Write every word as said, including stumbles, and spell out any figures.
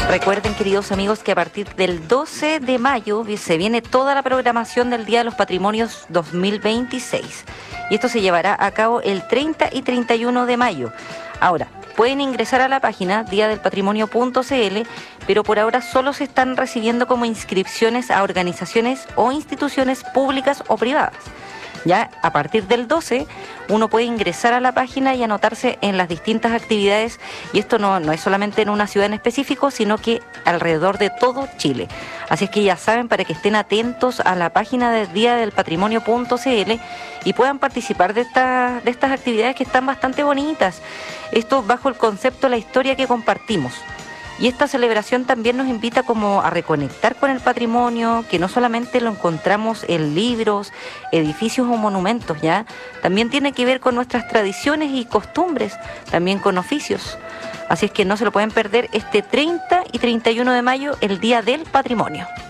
Recuerden, queridos amigos, que a partir del doce de mayo se viene toda la programación del Día de los Patrimonios dos mil veintiséis. Y esto se llevará a cabo el treinta y treinta y uno de mayo. Ahora, pueden ingresar a la página día del patrimonio punto c l, pero por ahora solo se están recibiendo como inscripciones a organizaciones o instituciones públicas o privadas. Ya a partir del doce uno puede ingresar a la página y anotarse en las distintas actividades, y esto no, no es solamente en una ciudad en específico, sino que alrededor de todo Chile. Así es que ya saben, para que estén atentos a la página de día del patrimonio punto c l y puedan participar de, esta, de estas actividades que están bastante bonitas. Esto bajo el concepto La historia que compartimos. Y esta celebración también nos invita como a reconectar con el patrimonio, que no solamente lo encontramos en libros, edificios o monumentos, ¿ya? También tiene que ver con nuestras tradiciones y costumbres, también con oficios. Así es que no se lo pueden perder este treinta y treinta y uno de mayo, el Día del Patrimonio.